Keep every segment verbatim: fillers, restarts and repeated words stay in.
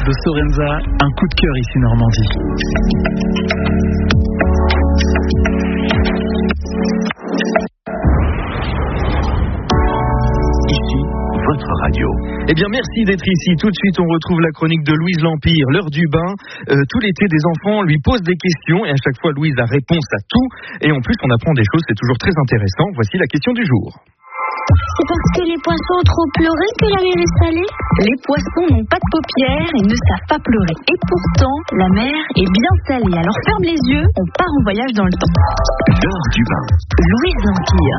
de Sorenza, un coup de cœur ici Normandie. Ici, votre radio. Eh bien, merci d'être ici. Tout de suite, on retrouve la chronique de Louise L'Empire, l'heure du bain. Euh, tout l'été, des enfants lui posent des questions et à chaque fois, Louise a réponse à tout. Et en plus, on apprend des choses, c'est toujours très intéressant. Voici la question du jour. C'est parce que les poissons ont trop pleuré que la mer est salée? Les poissons n'ont pas de paupières et ne savent pas pleurer. Et pourtant, la mer est bien salée. Alors ferme les yeux, on part en voyage dans le temps. L'heure du bain. Louise L'Empire.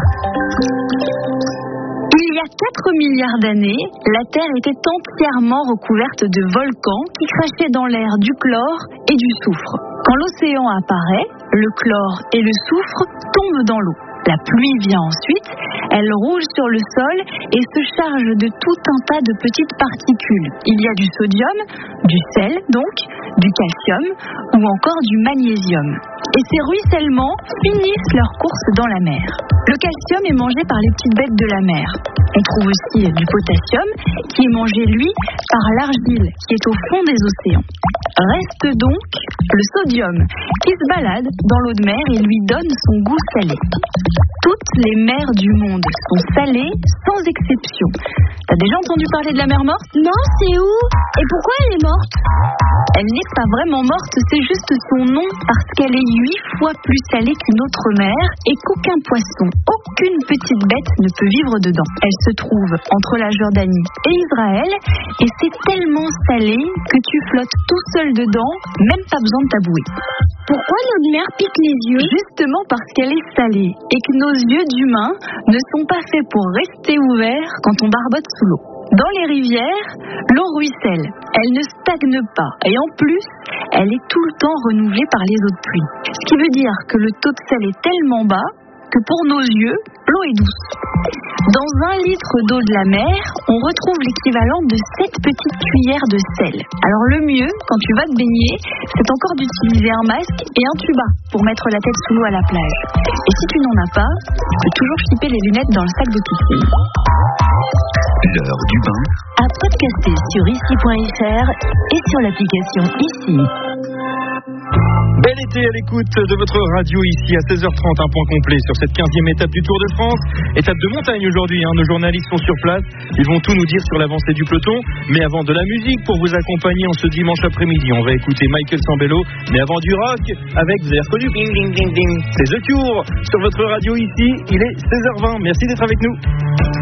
Il y a quatre milliards d'années, la Terre était entièrement recouverte de volcans qui crachaient dans l'air du chlore et du soufre. Quand l'océan apparaît, le chlore et le soufre tombent dans l'eau. La pluie vient ensuite, elle roule sur le sol et se charge de tout un tas de petites particules. Il y a du sodium, du sel donc, du calcium ou encore du magnésium. Et ces ruissellements finissent leur course dans la mer. Le calcium est mangé par les petites bêtes de la mer. On trouve aussi du potassium qui est mangé, lui, par l'argile qui est au fond des océans. Reste donc le sodium qui se balade dans l'eau de mer et lui donne son goût salé. Toutes les mers du monde sont salées sans exception. T'as déjà entendu parler de la mer morte? Non, c'est où? Et pourquoi elle est morte? Elle n'est pas vraiment morte, c'est juste son nom parce qu'elle est huit fois plus salée qu'une autre mer et qu'aucun poisson, aucune petite bête ne peut vivre dedans. Elle se trouve entre la Jordanie et Israël et c'est tellement salé que tu flottes tout seul dedans, même pas besoin de tabouer. Pourquoi l'eau de mer pique les yeux? Justement parce qu'elle est salée et que nos yeux d'humains ne sont pas faits pour rester ouverts quand on barbote sous l'eau. Dans les rivières, l'eau ruisselle, elle ne stagne pas et en plus, elle est tout le temps renouvelée par les eaux de pluie. Ce qui veut dire que le taux de sel est tellement bas que pour nos yeux, l'eau est douce. Dans un litre d'eau de la mer, on retrouve l'équivalent de sept petites cuillères de sel. Alors le mieux, quand tu vas te baigner, c'est encore d'utiliser un masque et un tuba pour mettre la tête sous l'eau à la plage. Et si tu n'en as pas, tu peux toujours chipper les lunettes dans le sac de piscine. L'heure du bain. À podcaster sur ici point f r et sur l'application Ici. Bel été à l'écoute de votre radio ici à seize heures trente, un point complet sur cette quinzième étape du Tour de France. Étape de montagne aujourd'hui, hein. Nos journalistes sont sur place, ils vont tout nous dire sur l'avancée du peloton. Mais avant de la musique pour vous accompagner en ce dimanche après-midi, on va écouter Michael Sambello. Mais avant du rock, avec, vous avez reconnu, ding ding ding ding, c'est The Cure sur votre radio ici, il est seize heures vingt, merci d'être avec nous.